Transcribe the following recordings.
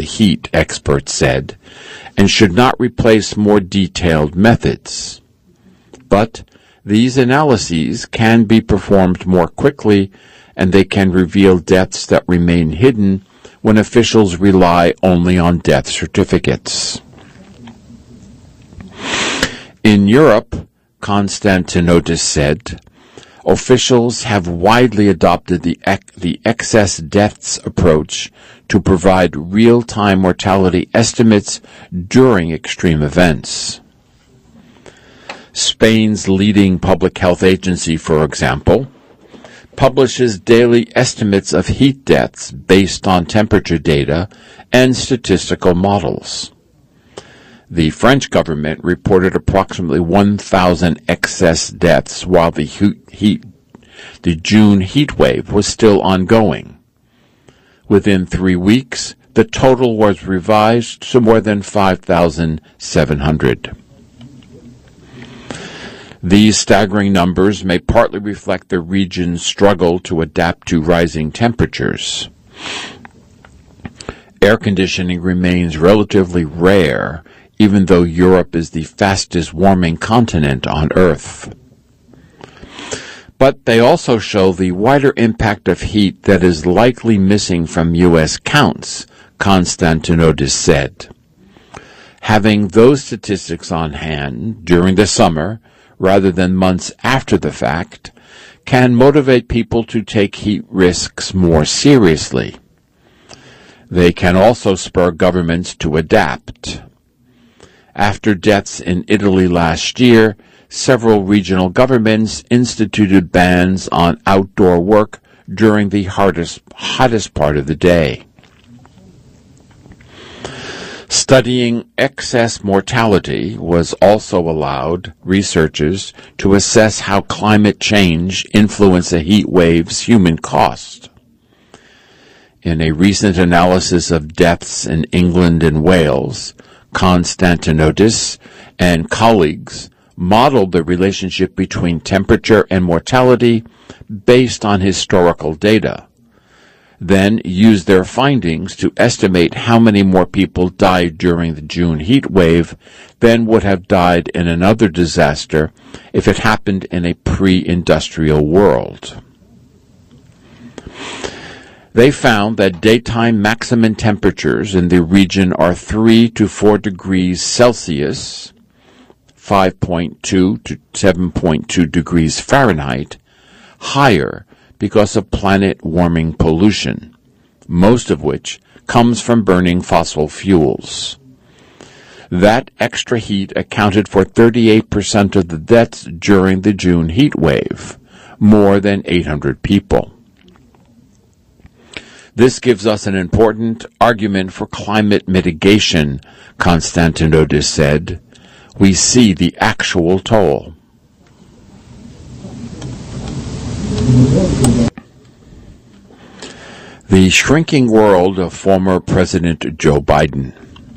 heat, experts said, and should not replace more detailed methods. But these analyses can be performed more quickly, and they can reveal deaths that remain hidden when officials rely only on death certificates. In Europe, Konstantinotis said, officials have widely adopted the excess deaths approach to provide real-time mortality estimates during extreme events. Spain's leading public health agency, for example, publishes daily estimates of heat deaths based on temperature data and statistical models. The French government reported approximately 1,000 excess deaths while the June heat wave was still ongoing. Within 3 weeks, the total was revised to more than 5,700. These staggering numbers may partly reflect the region's struggle to adapt to rising temperatures. Air conditioning remains relatively rare, even though Europe is the fastest warming continent on Earth. But they also show the wider impact of heat that is likely missing from U.S. counts, Konstantinotis said. Having those statistics on hand during the summer, rather than months after the fact, can motivate people to take heat risks more seriously. They can also spur governments to adapt. After deaths in Italy last year, several regional governments instituted bans on outdoor work during the hottest part of the day. Studying excess mortality was also allowed researchers to assess how climate change influences a heat wave's human cost. In a recent analysis of deaths in England and Wales, Konstantinotis and colleagues modeled the relationship between temperature and mortality based on historical data, then used their findings to estimate how many more people died during the June heat wave than would have died in another disaster if it happened in a pre-industrial world. They found that daytime maximum temperatures in the region are 3 to 4 degrees Celsius, 5.2 to 7.2 degrees Fahrenheit, higher because of planet warming pollution, most of which comes from burning fossil fuels. That extra heat accounted for 38% of the deaths during the June heat wave, more than 800 people. This gives us an important argument for climate mitigation, Konstantinotis said. We see the actual toll. The shrinking world of former President Joe Biden.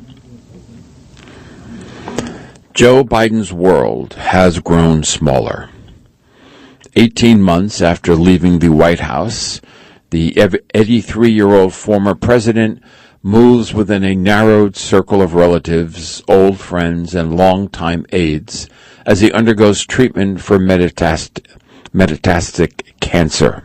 Joe Biden's world has grown smaller. 18 months after leaving the White House, the 83-year-old former president moves within a narrowed circle of relatives, old friends, and longtime aides as he undergoes treatment for metastatic cancer.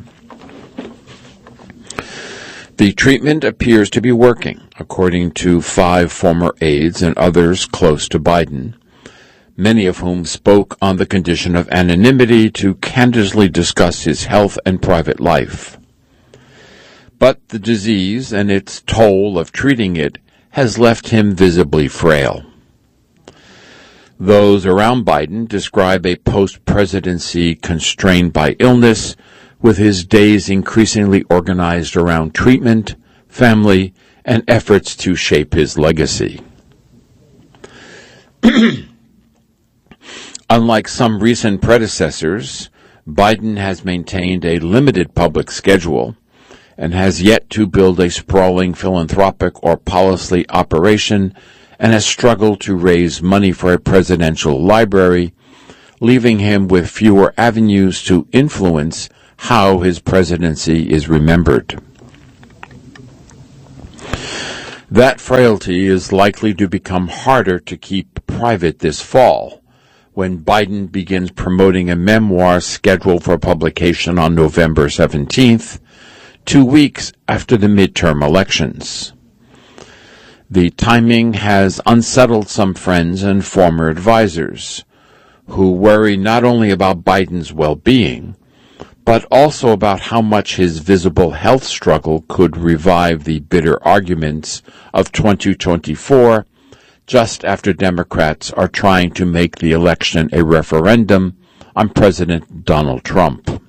The treatment appears to be working, according to 5 former aides and others close to Biden, many of whom spoke on the condition of anonymity to candidly discuss his health and private life. But the disease and its toll of treating it has left him visibly frail. Those around Biden describe a post-presidency constrained by illness, with his days increasingly organized around treatment, family, and efforts to shape his legacy. Unlike some recent predecessors, Biden has maintained a limited public schedule and has yet to build a sprawling philanthropic or policy operation, and has struggled to raise money for a presidential library, leaving him with fewer avenues to influence how his presidency is remembered. That frailty is likely to become harder to keep private this fall, when Biden begins promoting a memoir scheduled for publication on November 17th, 2 weeks after the midterm elections. The timing has unsettled some friends and former advisors, who worry not only about Biden's well-being, but also about how much his visible health struggle could revive the bitter arguments of 2024, just after Democrats are trying to make the election a referendum on President Donald Trump.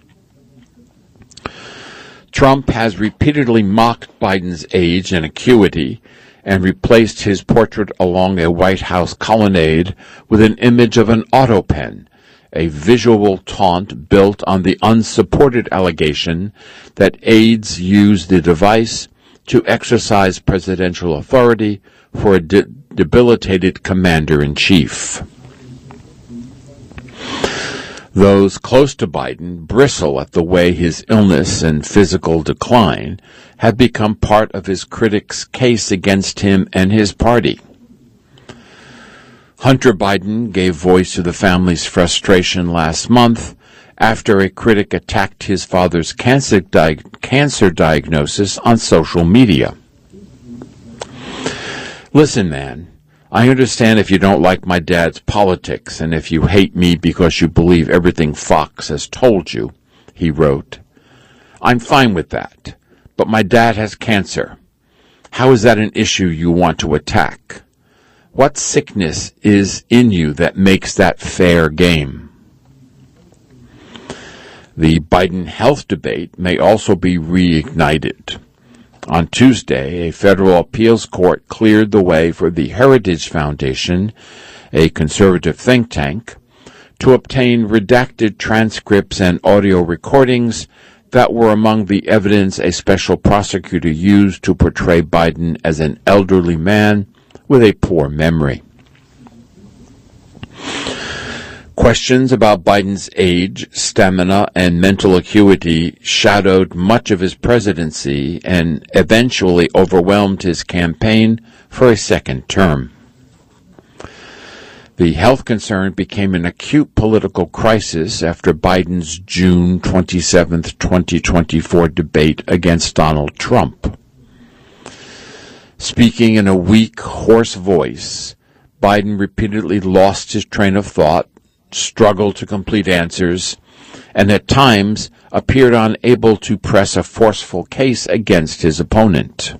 Trump has repeatedly mocked Biden's age and acuity and replaced his portrait along a White House colonnade with an image of an auto pen, a visual taunt built on the unsupported allegation that aides used the device to exercise presidential authority for a debilitated commander-in-chief. Those close to Biden bristle at the way his illness and physical decline have become part of his critics' case against him and his party. Hunter Biden gave voice to the family's frustration last month after a critic attacked his father's cancer diagnosis on social media. "Listen, man, I understand if you don't like my dad's politics and if you hate me because you believe everything Fox has told you," he wrote. "I'm fine with that, but my dad has cancer. How is that an issue you want to attack? What sickness is in you that makes that fair game?" The Biden health debate may also be reignited. On Tuesday, a federal appeals court cleared the way for the Heritage Foundation, a conservative think tank, to obtain redacted transcripts and audio recordings that were among the evidence a special prosecutor used to portray Biden as an elderly man with a poor memory. Questions about Biden's age, stamina, and mental acuity shadowed much of his presidency and eventually overwhelmed his campaign for a second term. The health concern became an acute political crisis after Biden's June 27, 2024 debate against Donald Trump. Speaking in a weak, hoarse voice, Biden repeatedly lost his train of thought, struggled to complete answers, and at times appeared unable to press a forceful case against his opponent.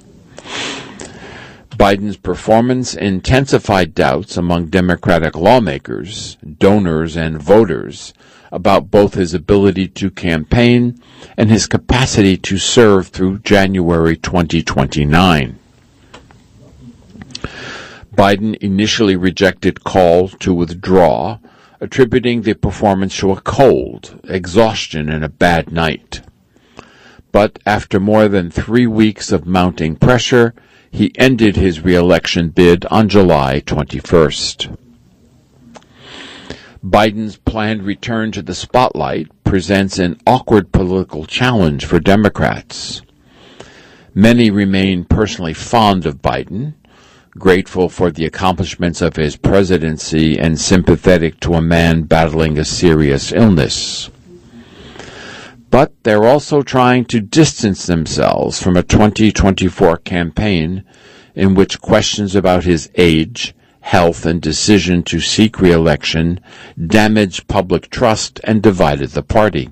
Biden's performance intensified doubts among Democratic lawmakers, donors, and voters about both his ability to campaign and his capacity to serve through January 2029. Biden initially rejected calls to withdraw, attributing the performance to a cold, exhaustion, and a bad night. But after more than 3 weeks of mounting pressure, he ended his re-election bid on July 21st. Biden's planned return to the spotlight presents an awkward political challenge for Democrats. Many remain personally fond of Biden, grateful for the accomplishments of his presidency and sympathetic to a man battling a serious illness. But they're also trying to distance themselves from a 2024 campaign in which questions about his age, health, and decision to seek re-election damaged public trust and divided the party.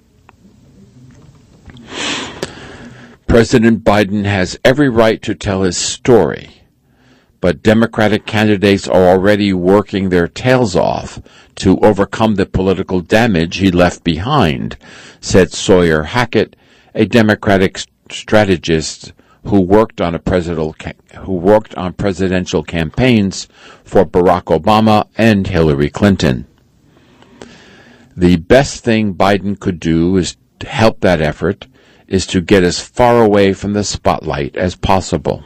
President Biden has every right to tell his story, but Democratic candidates are already working their tails off to overcome the political damage he left behind, said Sawyer Hackett, a Democratic strategist who worked on presidential campaigns for Barack Obama and Hillary Clinton. The best thing Biden could do is to help that effort is to get as far away from the spotlight as possible.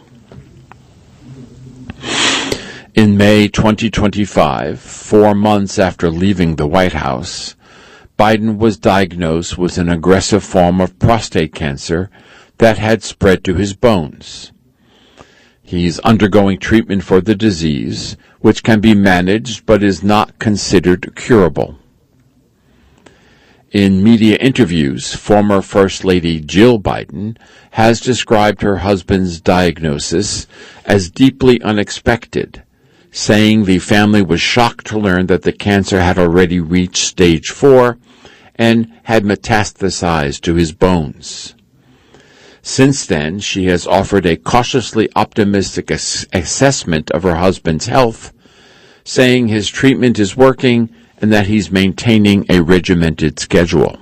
In May 2025, 4 months after leaving the White House, Biden was diagnosed with an aggressive form of prostate cancer that had spread to his bones. He's undergoing treatment for the disease, which can be managed but is not considered curable. In media interviews, former First Lady Jill Biden has described her husband's diagnosis as deeply unexpected, saying the family was shocked to learn that the cancer had already reached stage 4 and had metastasized to his bones. Since then, she has offered a cautiously optimistic assessment of her husband's health, saying his treatment is working and that he's maintaining a regimented schedule.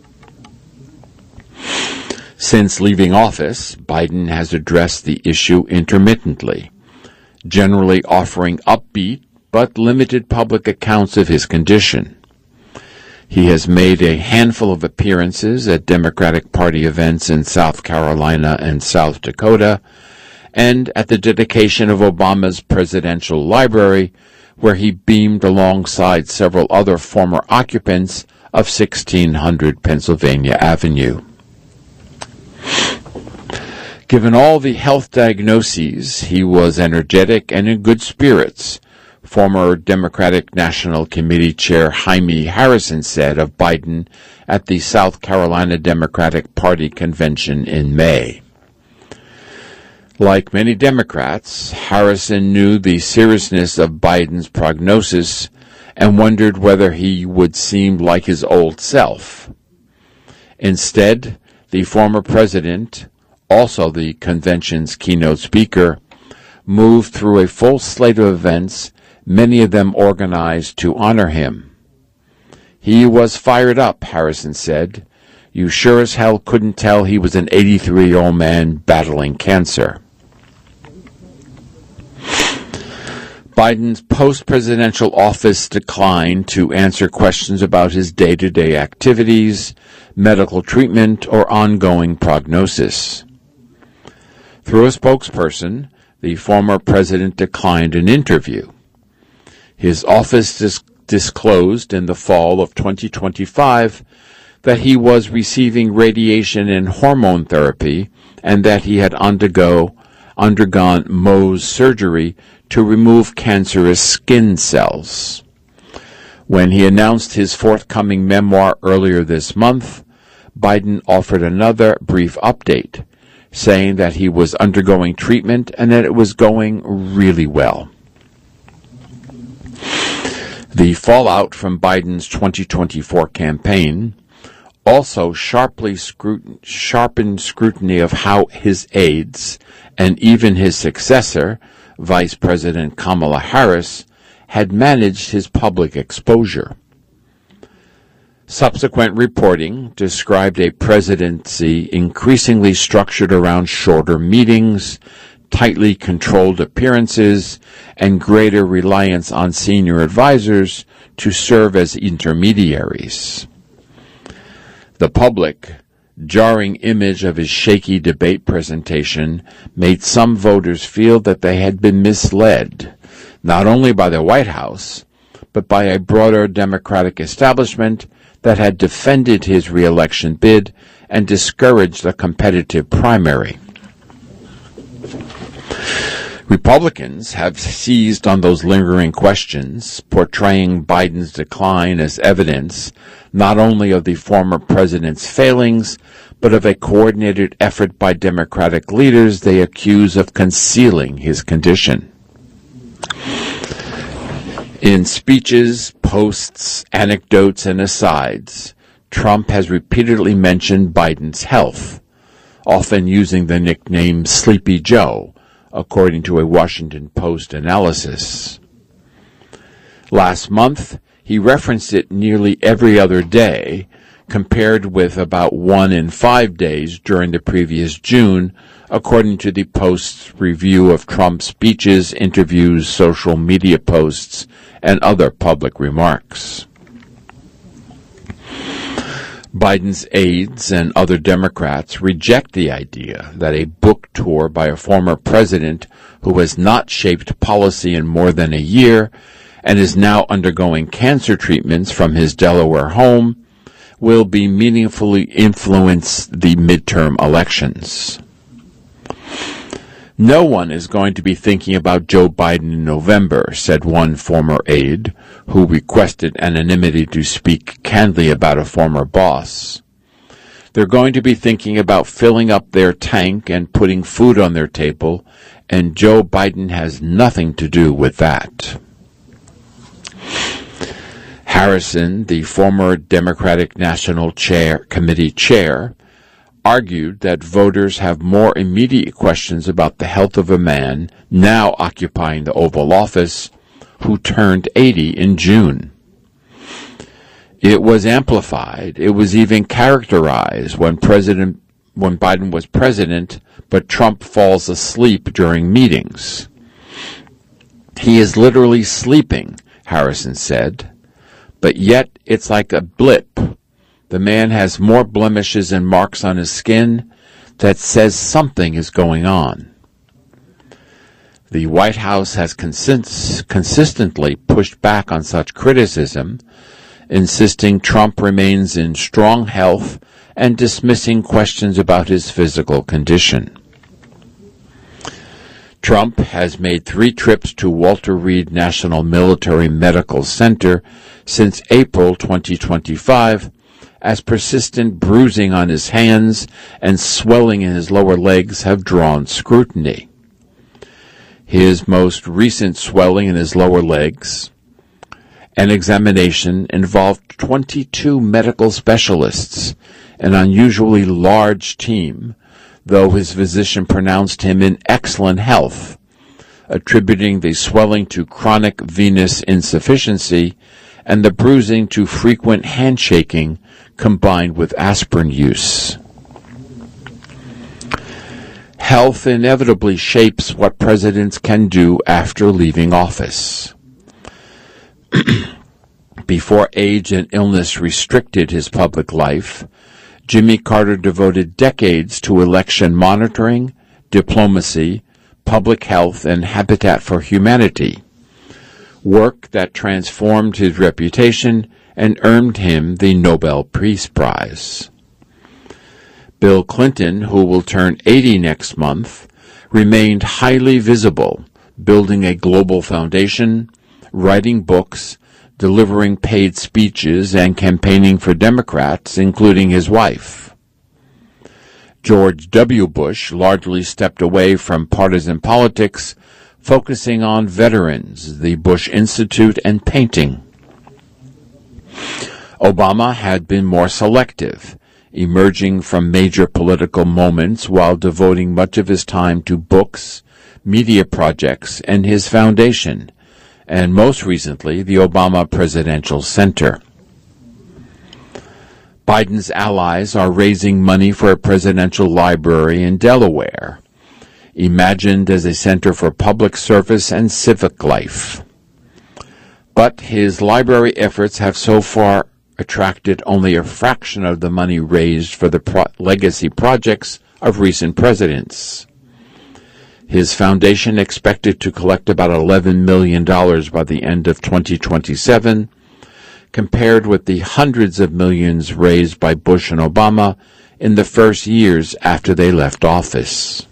Since leaving office, Biden has addressed the issue intermittently, generally offering upbeat but limited public accounts of his condition. He has made a handful of appearances at Democratic Party events in South Carolina and South Dakota, and at the dedication of Obama's presidential library, where he beamed alongside several other former occupants of 1600 Pennsylvania Avenue. Given all the health diagnoses, he was energetic and in good spirits, former Democratic National Committee Chair Jaime Harrison said of Biden at the South Carolina Democratic Party convention in May. Like many Democrats, Harrison knew the seriousness of Biden's prognosis and wondered whether he would seem like his old self. Instead, the former president, also the convention's keynote speaker, moved through a full slate of events, many of them organized to honor him. He was fired up, Harrison said. You sure as hell couldn't tell he was an 83-year-old man battling cancer. Biden's post-presidential office declined to answer questions about his day-to-day activities, medical treatment, or ongoing prognosis. Through a spokesperson, the former president declined an interview. His office disclosed in the fall of 2025 that he was receiving radiation and hormone therapy and that he had undergone Mohs surgery to remove cancerous skin cells. When he announced his forthcoming memoir earlier this month, Biden offered another brief update, saying that he was undergoing treatment and that it was going really well. The fallout from Biden's 2024 campaign also sharpened scrutiny of how his aides and even his successor, Vice President Kamala Harris, had managed his public exposure. Subsequent reporting described a presidency increasingly structured around shorter meetings, tightly controlled appearances, and greater reliance on senior advisors to serve as intermediaries. The public, jarring image of his shaky debate presentation made some voters feel that they had been misled, not only by the White House, but by a broader Democratic establishment that had defended his re-election bid and discouraged a competitive primary. Republicans have seized on those lingering questions, portraying Biden's decline as evidence not only of the former president's failings, but of a coordinated effort by Democratic leaders they accuse of concealing his condition. In speeches, posts, anecdotes, and asides, Trump has repeatedly mentioned Biden's health, often using the nickname Sleepy Joe, according to a Washington Post analysis. Last month, he referenced it nearly every other day, compared with about 1 in 5 days during the previous June, according to the Post's review of Trump's speeches, interviews, social media posts, and other public remarks. Biden's aides and other Democrats reject the idea that a book tour by a former president who has not shaped policy in more than a year and is now undergoing cancer treatments from his Delaware home will be meaningfully influence the midterm elections. "No one is going to be thinking about Joe Biden in November," said one former aide, who requested anonymity to speak candidly about a former boss. "They're going to be thinking about filling up their tank and putting food on their table, and Joe Biden has nothing to do with that." Harrison, the former Democratic National Committee chair, argued that voters have more immediate questions about the health of a man now occupying the Oval Office who turned 80 in June. It was amplified. It was even characterized when Biden was president, but Trump falls asleep during meetings. "He is literally sleeping," Harrison said, "but yet it's like a blip. The man has more blemishes and marks on his skin that says something is going on." The White House has consistently pushed back on such criticism, insisting Trump remains in strong health and dismissing questions about his physical condition. Trump has made 3 trips to Walter Reed National Military Medical Center since April 2025, as persistent bruising on his hands and swelling in his lower legs have drawn scrutiny. His most recent swelling in his lower legs, an examination, involved 22 medical specialists, an unusually large team, though his physician pronounced him in excellent health, attributing the swelling to chronic venous insufficiency and the bruising to frequent handshaking combined with aspirin use. Health inevitably shapes what presidents can do after leaving office. Before age and illness restricted his public life, Jimmy Carter devoted decades to election monitoring, diplomacy, public health, and Habitat for Humanity, work that transformed his reputation and earned him the Nobel Peace Prize. Bill Clinton, who will turn 80 next month, remained highly visible, building a global foundation, writing books, delivering paid speeches, and campaigning for Democrats, including his wife. George W. Bush largely stepped away from partisan politics, focusing on veterans, the Bush Institute, and painting. Obama had been more selective, emerging from major political moments while devoting much of his time to books, media projects, and his foundation, and most recently, the Obama Presidential Center. Biden's allies are raising money for a presidential library in Delaware, imagined as a center for public service and civic life. But his library efforts have so far attracted only a fraction of the money raised for the legacy projects of recent presidents. His foundation expected to collect about $11 million by the end of 2027, compared with the hundreds of millions raised by Bush and Obama in the first years after they left office.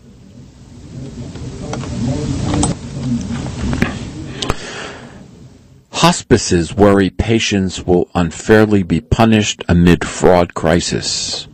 Hospices worry patients will unfairly be punished amid fraud crisis.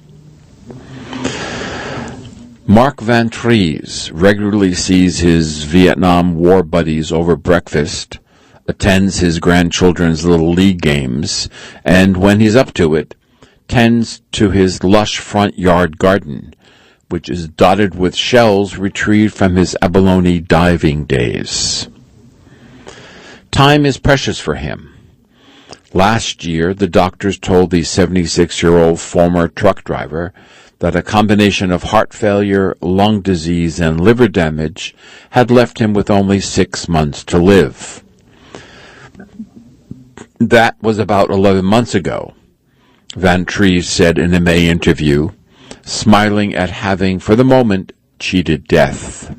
Mark Van Trees regularly sees his Vietnam War buddies over breakfast, attends his grandchildren's little league games, and, when he's up to it, tends to his lush front yard garden, which is dotted with shells retrieved from his abalone diving days. Time is precious for him. Last year, the doctors told the 76-year-old former truck driver that a combination of heart failure, lung disease, and liver damage had left him with only 6 months to live. That was about 11 months ago, Van Trees said in a May interview, smiling at having, for the moment, cheated death.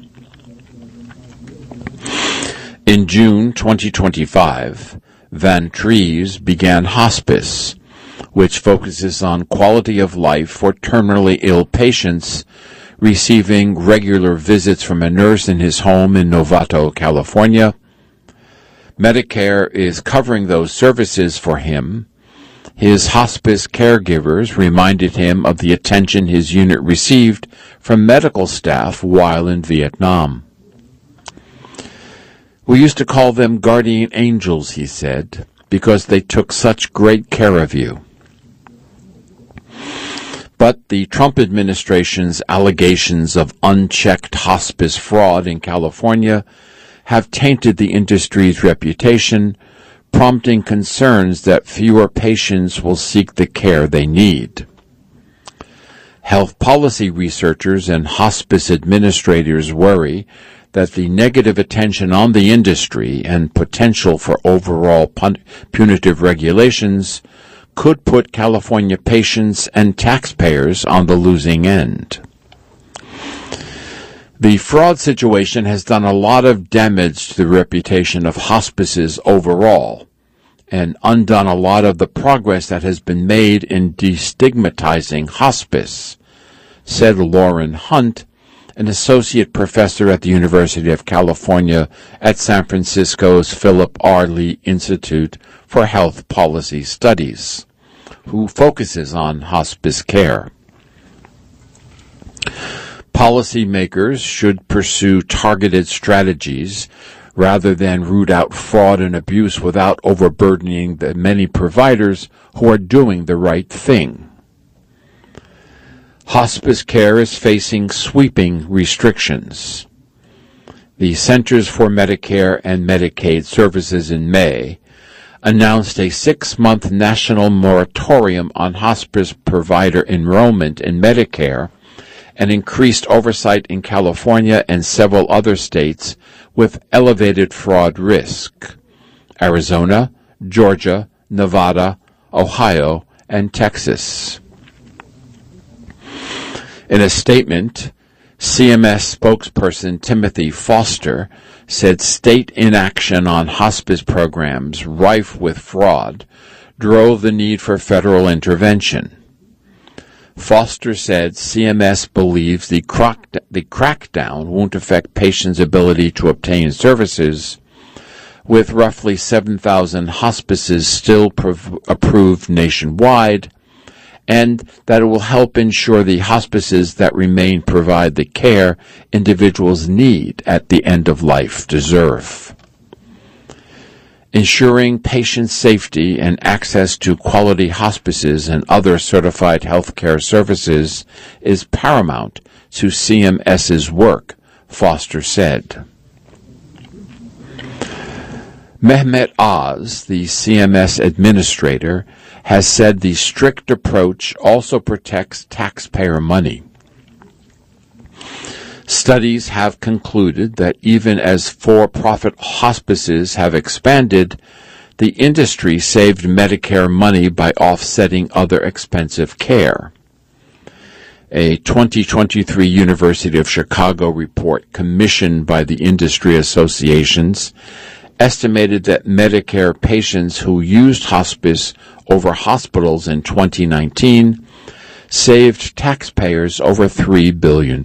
In June 2025, Van Trees began hospice, which focuses on quality of life for terminally ill patients receiving regular visits from a nurse in his home in Novato, California. Medicare is covering those services for him. His hospice caregivers reminded him of the attention his unit received from medical staff while in Vietnam. "We used to call them guardian angels," he said, "because they took such great care of you." But the Trump administration's allegations of unchecked hospice fraud in California have tainted the industry's reputation, prompting concerns that fewer patients will seek the care they need. Health policy researchers and hospice administrators worry that the negative attention on the industry and potential for overall punitive regulations could put California patients and taxpayers on the losing end. The fraud situation has done a lot of damage to the reputation of hospices overall, and undone a lot of the progress that has been made in destigmatizing hospice, said Lauren Hunt, an associate professor at the University of California at San Francisco's Philip R. Lee Institute for Health Policy Studies, who focuses on hospice care. Policymakers should pursue targeted strategies rather than root out fraud and abuse without overburdening the many providers who are doing the right thing. Hospice care is facing sweeping restrictions. The Centers for Medicare and Medicaid Services in May announced a 6-month national moratorium on hospice provider enrollment in Medicare and increased oversight in California and several other states with elevated fraud risk: Arizona, Georgia, Nevada, Ohio, and Texas. In a statement, CMS spokesperson Timothy Foster said state inaction on hospice programs rife with fraud drove the need for federal intervention. Foster said CMS believes the crackdown won't affect patients' ability to obtain services, with roughly 7,000 hospices still approved nationwide, and that it will help ensure the hospices that remain provide the care individuals need at the end of life deserve. Ensuring patient safety and access to quality hospices and other certified healthcare services is paramount to CMS's work, Foster said. Mehmet Oz, the CMS administrator, has said the strict approach also protects taxpayer money. Studies have concluded that even as for-profit hospices have expanded, the industry saved Medicare money by offsetting other expensive care. A 2023 University of Chicago report commissioned by the industry associations estimated that Medicare patients who used hospice over hospitals in 2019 saved taxpayers over $3 billion.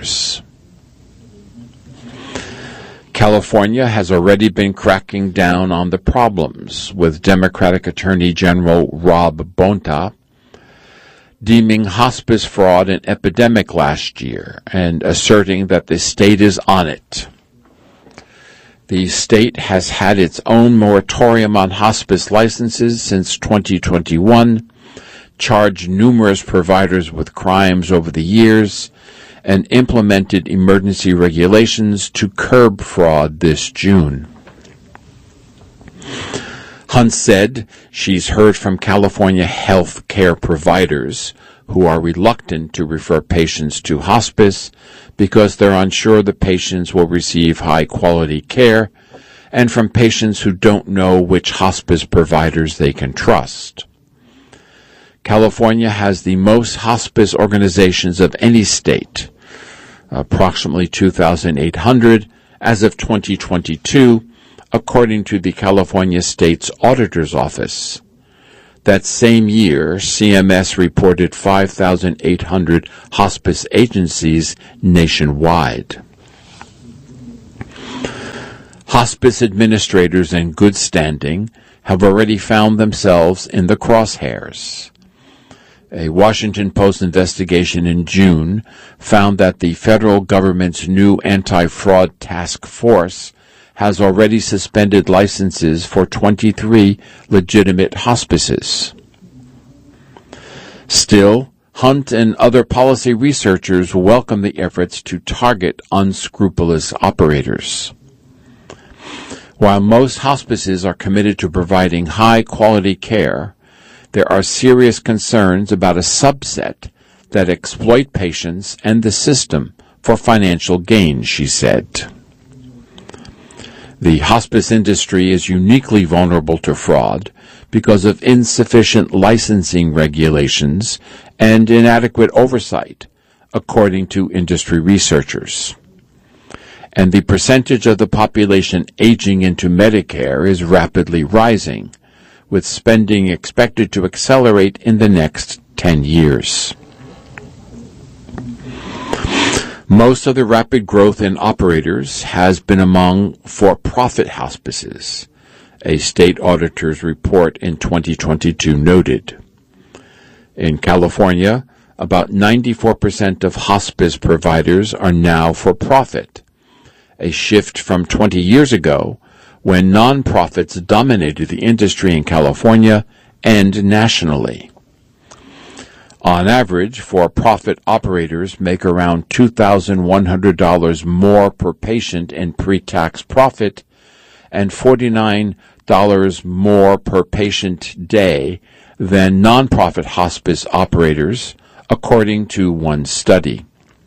California has already been cracking down on the problems, with Democratic Attorney General Rob Bonta deeming hospice fraud an epidemic last year and asserting that the state is on it. The state has had its own moratorium on hospice licenses since 2021, charged numerous providers with crimes over the years, and implemented emergency regulations to curb fraud this June. Hunt said she's heard from California health care providers who are reluctant to refer patients to hospice because they're unsure the patients will receive high-quality care, and from patients who don't know which hospice providers they can trust. California has the most hospice organizations of any state, approximately 2,800 as of 2022, according to the California State's Auditor's Office. That same year, CMS reported 5,800 hospice agencies nationwide. Hospice administrators in good standing have already found themselves in the crosshairs. A Washington Post investigation in June found that the federal government's new anti-fraud task force has already suspended licenses for 23 legitimate hospices. Still, Hunt and other policy researchers welcome the efforts to target unscrupulous operators. While most hospices are committed to providing high-quality care, there are serious concerns about a subset that exploit patients and the system for financial gain, she said. The hospice industry is uniquely vulnerable to fraud because of insufficient licensing regulations and inadequate oversight, according to industry researchers. And the percentage of the population aging into Medicare is rapidly rising, with spending expected to accelerate in the next 10 years. Most of the rapid growth in operators has been among for-profit hospices, a state auditor's report in 2022 noted. In California, about 94% of hospice providers are now for-profit, a shift from 20 years ago when nonprofits dominated the industry in California and nationally. On average, for-profit operators make around $2,100 more per patient in pre-tax profit and $49 more per patient day than nonprofit hospice operators, according to one study.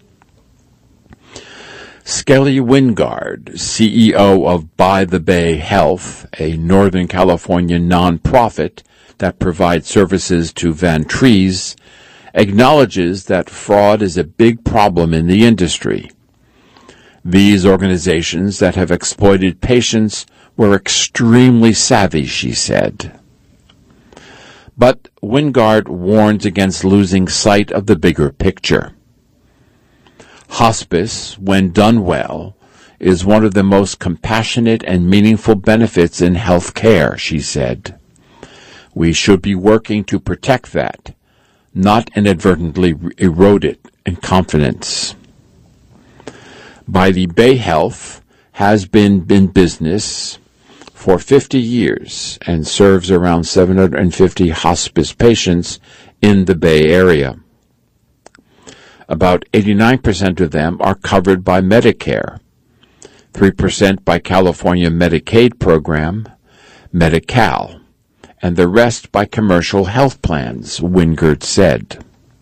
Skelly Wingard, CEO of By the Bay Health, a Northern California nonprofit that provides services to Van Trees, acknowledges that fraud is a big problem in the industry. These organizations that have exploited patients were extremely savvy, she said. But Wingard warns against losing sight of the bigger picture. Hospice, when done well, is one of the most compassionate and meaningful benefits in health care, she said. We should be working to protect that, not inadvertently erode it in confidence. By the Bay Health has been in business for 50 years and serves around 750 hospice patients in the Bay Area. About 89% of them are covered by Medicare, 3% by California Medicaid program, Medi-Cal, and the rest by commercial health plans, Wingard said.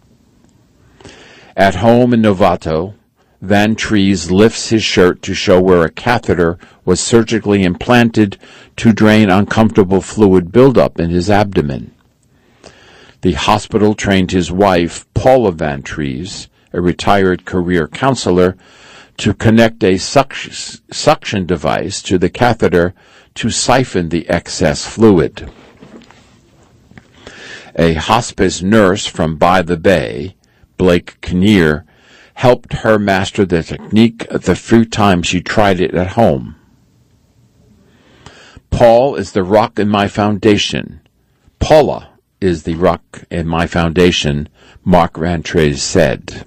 At home in Novato, Van Trees lifts his shirt to show where a catheter was surgically implanted to drain uncomfortable fluid buildup in his abdomen. The hospital trained his wife, Paula Van Trees, a retired career counselor, to connect a suction device to the catheter to siphon the excess fluid. A hospice nurse from By the Bay, Blake Kinnear, helped her master the technique the few times she tried it at home. Paul is the rock in my foundation. Paula is the rock in my foundation, Mark Van Trees said.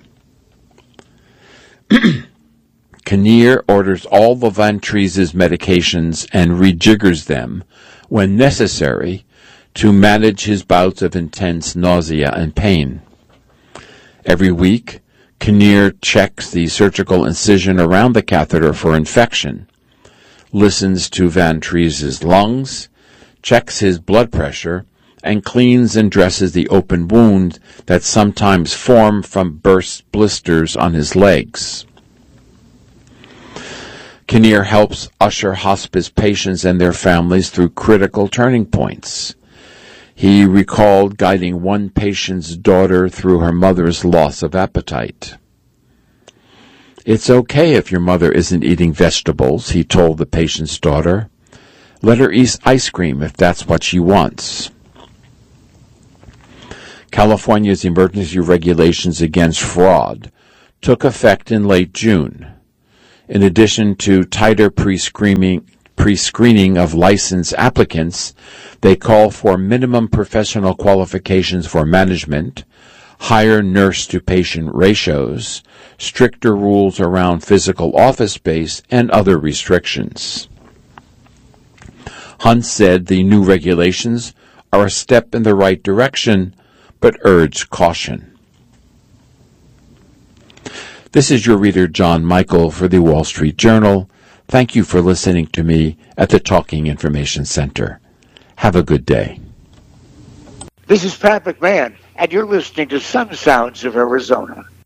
Kinnear orders all the Van Trees' medications and rejiggers them, when necessary, to manage his bouts of intense nausea and pain. Every week, Kinnear checks the surgical incision around the catheter for infection, listens to Van Trees' lungs, checks his blood pressure, and cleans and dresses the open wound that sometimes form from burst blisters on his legs. Kinnear helps usher hospice patients and their families through critical turning points. He recalled guiding one patient's daughter through her mother's loss of appetite. It's okay if your mother isn't eating vegetables, he told the patient's daughter. Let her eat ice cream if that's what she wants. California's emergency regulations against fraud took effect in late June. In addition to tighter pre-screening of licensed applicants, they call for minimum professional qualifications for management, higher nurse-to-patient ratios, stricter rules around physical office space, and other restrictions. Hunt said the new regulations are a step in the right direction, but urged caution. This is your reader, John Michael, for the Wall Street Journal. Thank you for listening to me at the Talking Information Center. Have a good day. This is Pat McMahon, and you're listening to Some Sounds of Arizona.